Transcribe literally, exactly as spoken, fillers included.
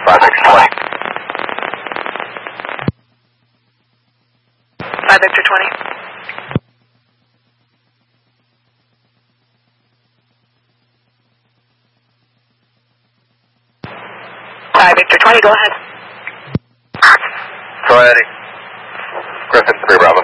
five Victor twenty. five Victor twenty. five Victor twenty, go ahead. Go ahead, Eddie. Griffin, three Bravo.